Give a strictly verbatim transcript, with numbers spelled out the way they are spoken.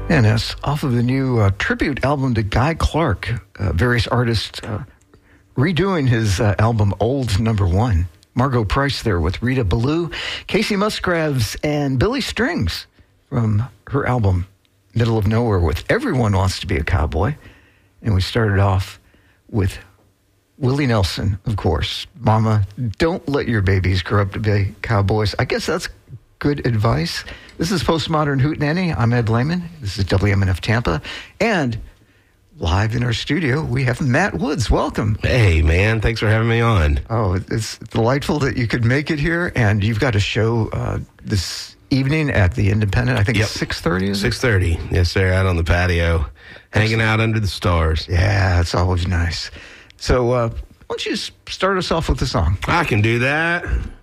And it's off of the new uh, tribute album to Guy Clark. Uh, various artists uh, redoing his uh, album Old Number One. Margo Price there with Rita Ballou, Casey Musgraves, and Billy Strings from her album Middle of Nowhere with Everyone Wants to Be a Cowboy. And we started off with Willie Nelson, of course. Mama, don't let your babies grow up to be cowboys. I guess that's good advice. This is Postmodern Hootenanny. I'm Ed Lehman. This is W M N F Tampa. And live in our studio, we have Matt Woods. Welcome. Hey, man. Thanks for having me on. Oh, it's delightful that you could make it here. And you've got a show uh, this evening at the Independent. I think yep. It's six thirty, is it? six thirty. Yes, sir. Out on the patio, hanging out under the stars. Yeah, it's always nice. So uh, why don't you start us off with a song? I can do that.